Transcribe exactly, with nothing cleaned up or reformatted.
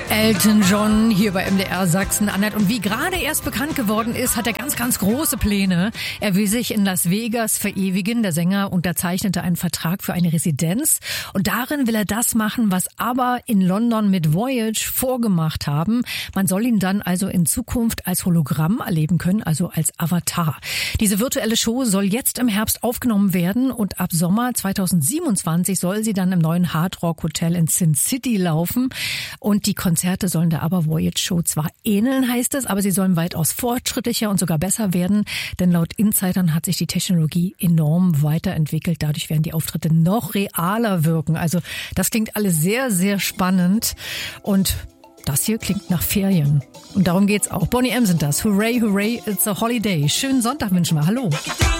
Elton John hier bei M D R Sachsen-Anhalt. Und wie gerade erst bekannt geworden ist, hat er ganz, ganz große Pläne. Er will sich in Las Vegas verewigen. Der Sänger unterzeichnete einen Vertrag für eine Residenz. Und darin will er das machen, was ABBA in London mit Voyage vorgemacht haben. Man soll ihn dann also in Zukunft als Hologramm erleben können, also als Avatar. Diese virtuelle Show soll jetzt im Herbst aufgenommen werden und ab Sommer zweitausendsiebenundzwanzig soll sie dann im neuen Hard Rock Hotel in Sin City laufen. Und die Konzerte sollen der ABBA Voyage Show zwar ähneln, heißt es, aber sie sollen weitaus fortschrittlicher und sogar besser werden, denn laut Insidern hat sich die Technologie enorm weiterentwickelt. Dadurch werden die Auftritte noch realer wirken. Also das klingt alles sehr, sehr spannend und das hier klingt nach Ferien. Und darum geht's auch. Boney M sind das. Hooray, hooray, it's a holiday. Schönen Sonntag wünschen wir. Hallo.